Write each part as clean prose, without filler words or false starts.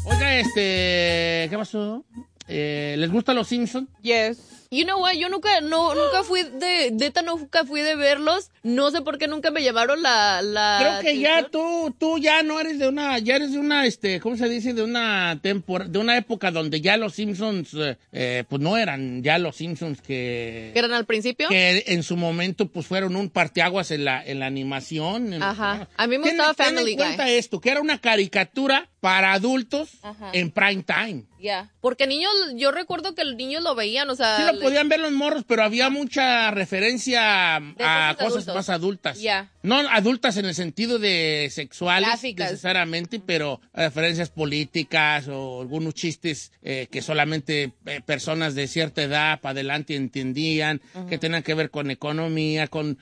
Oiga, ¿qué pasó? ¿Les gustan los Simpsons? Yes. You know what, yo nunca fui nunca fui de verlos. No sé por qué nunca me llamaron la Creo que ya atención. tú ya no eres ya eres de una, ¿cómo se dice? De una de una época donde ya los Simpsons, pues no eran ya los Simpsons ¿Que eran al principio? que en su momento pues fueron un parteaguas en la animación. Ajá. A mí me gustaba Family Ten en cuenta Guy. esto, que era una caricatura para adultos Ajá. en prime time. Ya. Porque niños, yo recuerdo que los niños lo veían, o sea... Sí lo podían ver los morros, pero había mucha referencia De a cosas cosas adultos. más adultas. Ya. No adultas en el sentido de sexuales Gráficas. necesariamente, pero referencias políticas o algunos chistes que solamente personas de cierta edad para adelante entendían, que tenían que ver con economía, con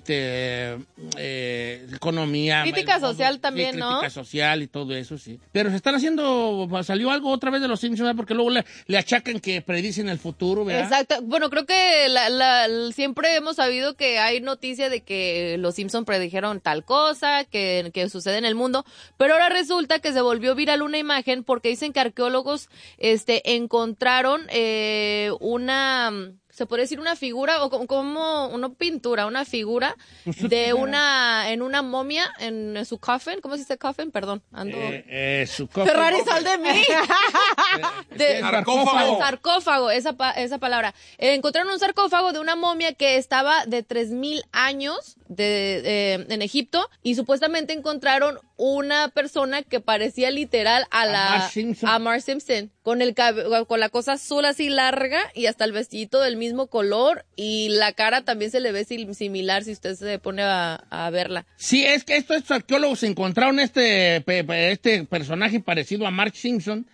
economía. Crítica social también, sí, ¿no? Crítica social y todo eso, sí. Pero se están haciendo, salió algo otra vez de los Simpsons, ¿verdad? Porque luego le achacan que predicen el futuro, ¿verdad? Exacto. Bueno, creo que siempre hemos sabido que hay noticia de que los Simpson predijeron tal cosa, que sucede en el mundo, pero ahora resulta que se volvió viral una imagen porque dicen que arqueólogos encontraron se puede decir una figura o como una pintura, una figura de en una momia en su coffin. ¿Cómo se dice coffin? Perdón, ando... Su coffin. Ferrari, sal de mí. Sarcófago. Sarcófago, esa palabra. Encontraron un sarcófago de una momia que estaba de 3,000 años en Egipto y supuestamente encontraron una persona que parecía literal a Marge Simpson con la cosa azul así larga y hasta el vestidito del mismo color y la cara también se le ve similar si usted se pone a verla. Sí, es que estos arqueólogos encontraron este personaje parecido a Marge Simpson